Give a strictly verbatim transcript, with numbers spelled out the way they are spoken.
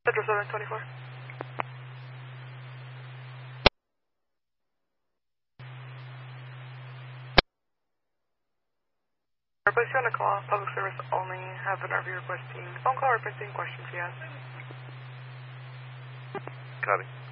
Central seven twenty-four. Replace you on a call. Public service only. Have an R V requesting phone call or requesting questions he has. Copy.